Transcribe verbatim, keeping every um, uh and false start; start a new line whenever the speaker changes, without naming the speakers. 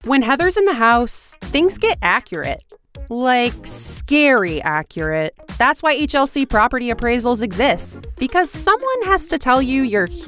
When Heather's in the house, things get accurate. Like, scary accurate. That's why H L C property appraisals exist. Because someone has to tell you you're